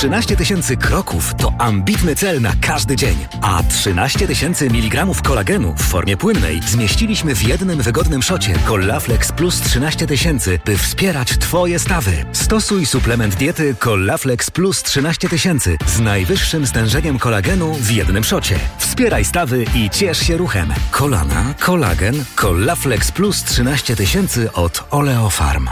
13 000 kroków to ambitny cel na każdy dzień. A 13 000 mg kolagenu w formie płynnej zmieściliśmy w jednym wygodnym szocie Collaflex Plus 13 000, by wspierać Twoje stawy. Stosuj suplement diety Collaflex Plus 13 000 z najwyższym stężeniem kolagenu w jednym szocie. Wspieraj stawy i ciesz się ruchem. Kolana, kolagen, Collaflex Plus 13 000 od Oleofarm.